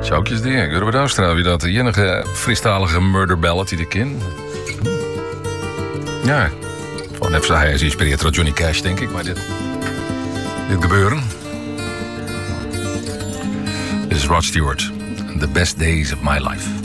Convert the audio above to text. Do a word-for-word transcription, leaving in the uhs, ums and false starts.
Zou ik je dingen, Gurbe Douwstra, wie dat de enige fristalige murder ballad die ik ken. Ja, van even hij is geïnspireerd door Johnny Cash, denk ik, maar dit, dit gebeuren. Dit is Rod Stewart, The Best Days of My Life.